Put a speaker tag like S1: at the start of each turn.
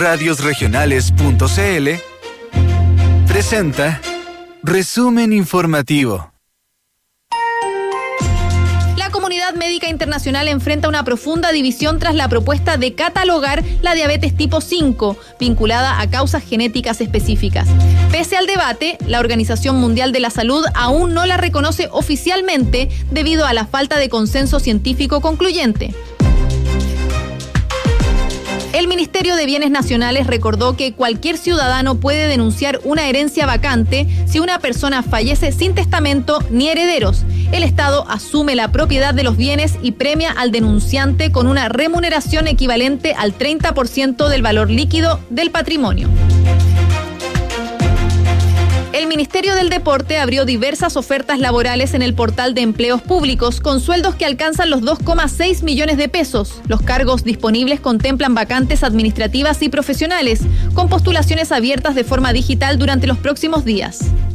S1: Radiosregionales.cl presenta Resumen Informativo.
S2: La comunidad médica internacional enfrenta una profunda división tras la propuesta de catalogar la diabetes tipo 5, vinculada a causas genéticas específicas. Pese al debate, la Organización Mundial de la Salud aún no la reconoce oficialmente debido a la falta de consenso científico concluyente. El Ministerio de Bienes Nacionales recordó que cualquier ciudadano puede denunciar una herencia vacante si una persona fallece sin testamento ni herederos. El Estado asume la propiedad de los bienes y premia al denunciante con una remuneración equivalente al 30% del valor líquido del patrimonio. El Ministerio del Deporte abrió diversas ofertas laborales en el portal de empleos públicos con sueldos que alcanzan los 2,6 millones de pesos. Los cargos disponibles contemplan vacantes administrativas y profesionales, con postulaciones abiertas de forma digital durante los próximos días.